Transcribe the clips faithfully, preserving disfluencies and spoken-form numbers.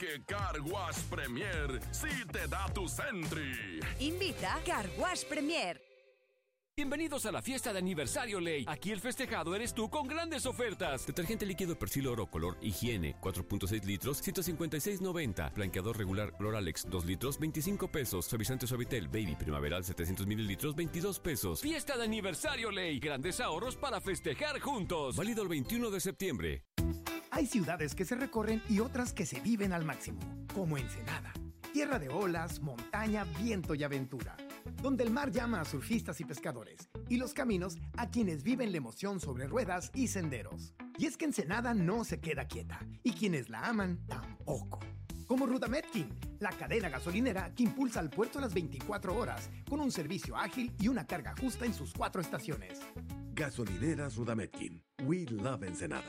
porque Car Wash Premier sí te da tu Sentry. Invita Car Wash Premier. Bienvenidos a la fiesta de aniversario Ley. Aquí el festejado eres tú con grandes ofertas. Detergente líquido Persil Oro color higiene, cuatro punto seis litros, ciento cincuenta y seis noventa. Blanqueador regular Cloralex, dos litros, veinticinco pesos. Suavizante Suavitel Baby Primaveral, setecientos mililitros, veintidós pesos. Fiesta de aniversario Ley. Grandes ahorros para festejar juntos. Válido el veintiuno de septiembre. Hay ciudades que se recorren y otras que se viven al máximo, como Ensenada. Tierra de olas, montaña, viento y aventura. Donde el mar llama a surfistas y pescadores, y los caminos a quienes viven la emoción sobre ruedas y senderos. Y es que Ensenada no se queda quieta, y quienes la aman tampoco. Como Rudametkin, la cadena gasolinera que impulsa al puerto a las veinticuatro horas, con un servicio ágil y una carga justa en sus cuatro estaciones. Gasolineras Rudametkin. We love Ensenada.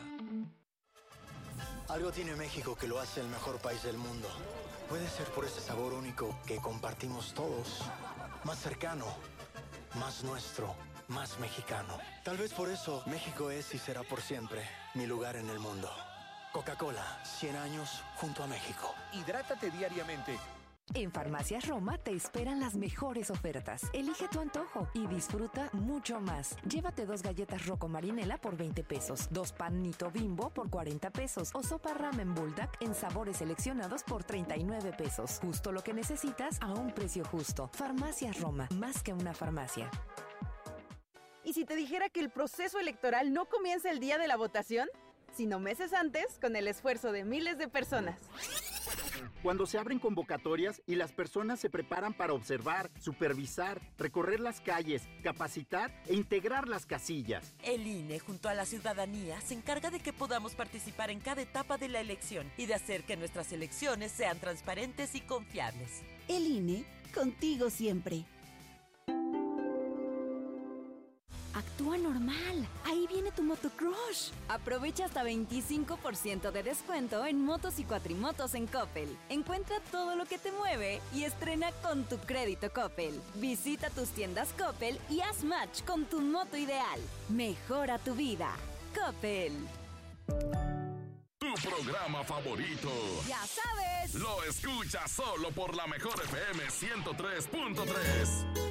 Algo tiene México que lo hace el mejor país del mundo. Puede ser por ese sabor único que compartimos todos. Más cercano, más nuestro, más mexicano. Tal vez por eso México es y será por siempre mi lugar en el mundo. Coca-Cola, cien años junto a México. Hidrátate diariamente. En Farmacias Roma te esperan las mejores ofertas. Elige tu antojo y disfruta mucho más. Llévate dos galletas Rocco Marinela por veinte pesos, dos panito Bimbo por cuarenta pesos o sopa ramen Bulldog en sabores seleccionados por treinta y nueve pesos. Justo lo que necesitas a un precio justo. Farmacias Roma, más que una farmacia. ¿Y si te dijera que el proceso electoral no comienza el día de la votación, sino meses antes con el esfuerzo de miles de personas? Cuando se abren convocatorias y las personas se preparan para observar, supervisar, recorrer las calles, capacitar e integrar las casillas. El I N E, junto a la ciudadanía, se encarga de que podamos participar en cada etapa de la elección y de hacer que nuestras elecciones sean transparentes y confiables. El I N E, contigo siempre. Actúa normal. Ahí viene tu motocrush. Aprovecha hasta veinticinco por ciento de descuento en motos y cuatrimotos en Coppel. Encuentra todo lo que te mueve y estrena con tu crédito Coppel. Visita tus tiendas Coppel y haz match con tu moto ideal. Mejora tu vida. Coppel. Tu programa favorito. Ya sabes. Lo escuchas solo por la mejor F M ciento tres punto tres.